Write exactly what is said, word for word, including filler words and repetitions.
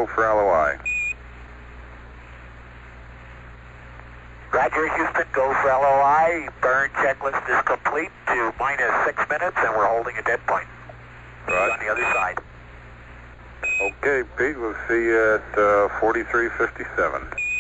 go for L O I. Roger, Houston, go for L O I. Burn checklist is complete to minus six minutes, and we're holding a dead point. Right. On the other side. Okay, Pete, we'll see you at uh, forty-three fifty-seven.